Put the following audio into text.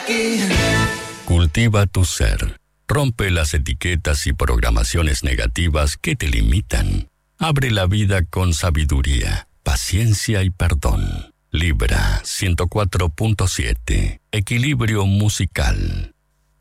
Cultiva tu ser. Rompe las etiquetas y programaciones negativas que te limitan. Abre la vida con sabiduría, paciencia y perdón. Libra 104.7. Equilibrio musical.